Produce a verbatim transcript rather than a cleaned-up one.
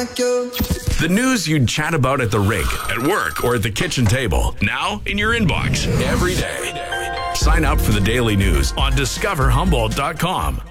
like you. The news you'd chat about at the rink, at work, or at the kitchen table. Now in your inbox every day. Sign up for the daily news on discover humboldt dot com.